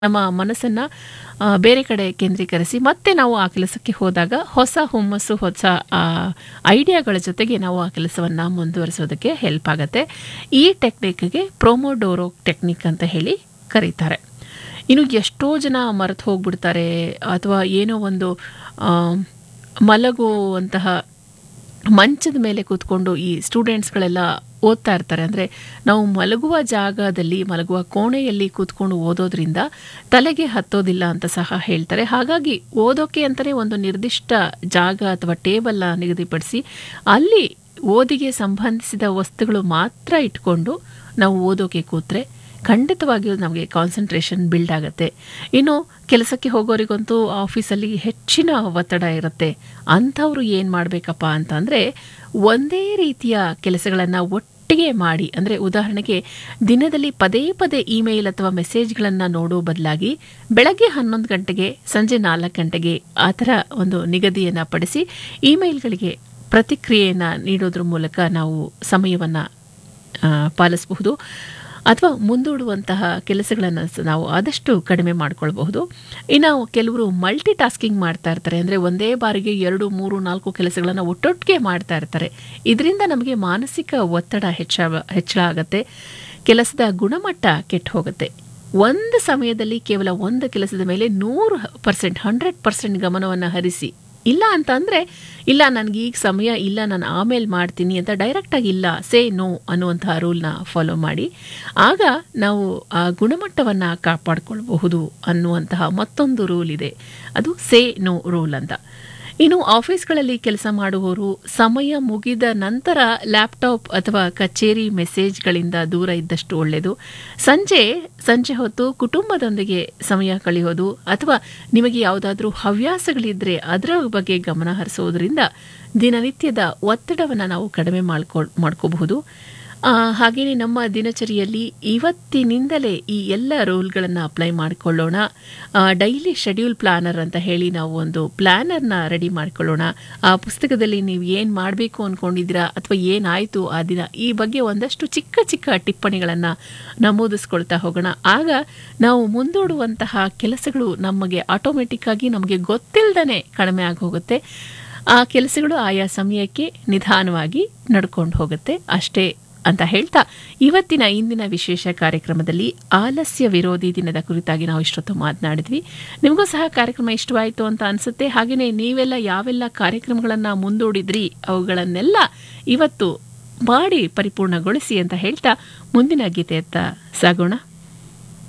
ನಮ್ಮ ಮನಸ್ಸನ್ನು ಬೇರೆ ಕಡೆ ಕೇಂದ್ರೀಕರಿಸಿ ಮತ್ತೆ ನಾವು ಆ ಕೆಲಸಕ್ಕೆ ಹೋದಾಗ ಹೊಸ ಹುಮ್ಮಸ್ಸು, ಹೊಸ ಐಡಿಯಾಗಳ ಜೊತೆಗೆ ನಾವು ಆ ಕೆಲಸವನ್ನು ಮುಂದುವರಿಸೋದಕ್ಕೆ ಹೆಲ್ಪ್ ಆಗುತ್ತೆ. ಈ ಟೆಕ್ನಿಕ್ಗೆ ಪ್ರೊಮೊಡೋರೋ ಟೆಕ್ನಿಕ್ ಅಂತ ಹೇಳಿ ಕರೀತಾರೆ. ಇನ್ನು ಎಷ್ಟೋ ಜನ ಮರೆತು ಹೋಗ್ಬಿಡ್ತಾರೆ, ಅಥವಾ ಏನೋ ಒಂದು ಮಲಗುವಂತಹ ಮಂಚದ ಮೇಲೆ ಕೂತ್ಕೊಂಡು ಈ ಸ್ಟೂಡೆಂಟ್ಸ್ಗಳೆಲ್ಲ ಓದ್ತಾ ಇರ್ತಾರೆ. ಅಂದರೆ ನಾವು ಮಲಗುವ ಜಾಗದಲ್ಲಿ, ಮಲಗುವ ಕೋಣೆಯಲ್ಲಿ ಕೂತ್ಕೊಂಡು ಓದೋದ್ರಿಂದ ತಲೆಗೆ ಹತ್ತೋದಿಲ್ಲ ಅಂತ ಸಹ ಹೇಳ್ತಾರೆ. ಹಾಗಾಗಿ ಓದೋಕೆ ಅಂತಲೇ ಒಂದು ನಿರ್ದಿಷ್ಟ ಜಾಗ ಅಥವಾ ಟೇಬಲ್ನ ನಿಗದಿಪಡಿಸಿ ಅಲ್ಲಿ ಓದಿಗೆ ಸಂಬಂಧಿಸಿದ ವಸ್ತುಗಳು ಮಾತ್ರ ಇಟ್ಕೊಂಡು ನಾವು ಓದೋಕೆ ಕೂತ್ರೆ ಖಂಡಿತವಾಗಿಯೂ ನಮಗೆ ಕಾನ್ಸಂಟ್ರೇಷನ್ ಬಿಲ್ಡ್ ಆಗುತ್ತೆ. ಇನ್ನು ಕೆಲಸಕ್ಕೆ ಹೋಗೋರಿಗಂತೂ ಆಫೀಸಲ್ಲಿ ಹೆಚ್ಚಿನ ಒತ್ತಡ ಇರುತ್ತೆ. ಅಂಥವ್ರು ಏನು ಮಾಡಬೇಕಪ್ಪ ಅಂತಂದರೆ, ಒಂದೇ ರೀತಿಯ ಕೆಲಸಗಳನ್ನು ಒಟ್ಟಿಗೆ ಮಾಡಿ, ಅಂದರೆ ಉದಾಹರಣೆಗೆ ದಿನದಲ್ಲಿ ಪದೇ ಪದೇ ಇಮೇಲ್ ಅಥವಾ ಮೆಸೇಜ್ಗಳನ್ನು ನೋಡೋ ಬದಲಾಗಿ ಬೆಳಗ್ಗೆ 11 ಗಂಟೆಗೆ, ಸಂಜೆ 4 ಗಂಟೆಗೆ ಆ ಥರ ಒಂದು ನಿಗದಿಯನ್ನು ಪಡಿಸಿ ಇಮೇಲ್ಗಳಿಗೆ ಪ್ರತಿಕ್ರಿಯೆಯನ್ನು ನೀಡೋದ್ರ ಮೂಲಕ ನಾವು ಸಮಯವನ್ನು ಪಾಲಿಸಬಹುದು. ಅಥವಾ ಮುಂದೂಡುವಂತಹ ಕೆಲಸಗಳನ್ನು ನಾವು ಆದಷ್ಟು ಕಡಿಮೆ ಮಾಡ್ಕೊಳ್ಬಹುದು. ಇನ್ನು ಕೆಲವರು ಮಲ್ಟಿ ಟಾಸ್ಕಿಂಗ್ ಮಾಡ್ತಾ ಇರ್ತಾರೆ. ಅಂದರೆ ಒಂದೇ ಬಾರಿಗೆ 2, 3, 4 ಕೆಲಸಗಳನ್ನು ಒಟ್ಟೊಟ್ಟಿಗೆ ಮಾಡ್ತಾ ಇರ್ತಾರೆ. ಇದರಿಂದ ನಮಗೆ ಮಾನಸಿಕ ಒತ್ತಡ ಹೆಚ್ಚಳ ಆಗುತ್ತೆ, ಕೆಲಸದ ಗುಣಮಟ್ಟ ಕೆಟ್ಟು ಹೋಗುತ್ತೆ. ಒಂದು ಸಮಯದಲ್ಲಿ ಕೇವಲ ಒಂದು ಕೆಲಸದ ಮೇಲೆ 100% ಗಮನವನ್ನು ಹರಿಸಿ, ಇಲ್ಲ ಅಂತ ಅಂದರೆ ಇಲ್ಲ, ನನಗೆ ಈಗ ಸಮಯ ಇಲ್ಲ, ನಾನು ಆಮೇಲೆ ಮಾಡ್ತೀನಿ ಅಂತ ಡೈರೆಕ್ಟಾಗಿ ಇಲ್ಲ, ಸೇ ನೋ ಅನ್ನುವಂತಹ ರೂಲ್ನ ಫಾಲೋ ಮಾಡಿ. ಆಗ ನಾವು ಆ ಗುಣಮಟ್ಟವನ್ನು ಕಾಪಾಡಿಕೊಳ್ಬಹುದು ಅನ್ನುವಂತಹ ಮತ್ತೊಂದು ರೂಲ್ ಇದೆ. ಅದು ಸೇ ನೋ ರೂಲ್ ಅಂತ. ಇನ್ನು ಆಫೀಸ್ಗಳಲ್ಲಿ ಕೆಲಸ ಮಾಡುವವರು ಸಮಯ ಮುಗಿದ ನಂತರ ಲ್ಯಾಪ್ಟಾಪ್ ಅಥವಾ ಕಚೇರಿ ಮೆಸೇಜ್ಗಳಿಂದ ದೂರ ಇದ್ದಷ್ಟು ಒಳ್ಳೆಯದು. ಸಂಜೆ ಹೊತ್ತು ಕುಟುಂಬದೊಂದಿಗೆ ಸಮಯ ಕಳೆಯೋದು, ಅಥವಾ ನಿಮಗೆ ಯಾವುದಾದ್ರೂ ಹವ್ಯಾಸಗಳಿದ್ದರೆ ಅದರ ಬಗ್ಗೆ ಗಮನ ಹರಿಸೋದ್ರಿಂದ ದಿನನಿತ್ಯದ ಒತ್ತಡವನ್ನು ನಾವು ಕಡಿಮೆ ಮಾಡ್ಕೋಬಹುದು. ಹಾಗೆಯೇ ನಮ್ಮ ದಿನಚರಿಯಲ್ಲಿ ಇವತ್ತಿನಿಂದಲೇ ಈ ಎಲ್ಲ ರೂಲ್ಗಳನ್ನು ಅಪ್ಲೈ ಮಾಡಿಕೊಳ್ಳೋಣ. ಡೈಲಿ ಶೆಡ್ಯೂಲ್ ಪ್ಲಾನರ್ ಅಂತ ಹೇಳಿ ನಾವು ಒಂದು ಪ್ಲಾನರ್ನ ರೆಡಿ ಮಾಡಿಕೊಳ್ಳೋಣ. ಆ ಪುಸ್ತಕದಲ್ಲಿ ನೀವು ಏನು ಮಾಡಬೇಕು ಅಂದ್ಕೊಂಡಿದ್ದೀರಾ, ಅಥವಾ ಏನಾಯಿತು ಆ ದಿನ, ಈ ಬಗ್ಗೆ ಒಂದಷ್ಟು ಚಿಕ್ಕ ಚಿಕ್ಕ ಟಿಪ್ಪಣಿಗಳನ್ನು ನಮೂದಿಸ್ಕೊಳ್ತಾ ಹೋಗೋಣ. ಆಗ ನಾವು ಮುಂದೂಡುವಂತಹ ಕೆಲಸಗಳು ನಮಗೆ ಆಟೋಮೆಟಿಕ್ ಆಗಿ, ನಮಗೆ ಗೊತ್ತಿಲ್ಲದೇ ಕಡಿಮೆ ಆಗಿ ಹೋಗುತ್ತೆ. ಆ ಕೆಲಸಗಳು ಆಯಾ ಸಮಯಕ್ಕೆ ನಿಧಾನವಾಗಿ ನಡ್ಕೊಂಡು ಹೋಗುತ್ತೆ ಅಷ್ಟೇ ಅಂತ ಹೇಳ್ತಾ, ಇಂದಿನ ವಿಶೇಷ ಕಾರ್ಯಕ್ರಮದಲ್ಲಿ ಆಲಸ್ಯ ವಿರೋಧಿ ದಿನದ ಕುರಿತಾಗಿ ನಾವು ಇಷ್ಟೊತ್ತು ಮಾತನಾಡಿದ್ವಿ. ನಿಮಗೂ ಸಹ ಕಾರ್ಯಕ್ರಮ ಇಷ್ಟವಾಯಿತು ಅಂತ ಅನಿಸುತ್ತೆ. ಹಾಗೆಯೇ ನೀವೆಲ್ಲ ಯಾವೆಲ್ಲ ಕಾರ್ಯಕ್ರಮಗಳನ್ನು ಮುಂದೂಡಿದ್ರಿ ಅವುಗಳನ್ನೆಲ್ಲ ಇವತ್ತು ಮಾಡಿ ಪರಿಪೂರ್ಣಗೊಳಿಸಿ ಅಂತ ಹೇಳ್ತಾ ಮುಂದಿನ ಗೀತೆಯತ್ತ ಸಾಗೋಣ.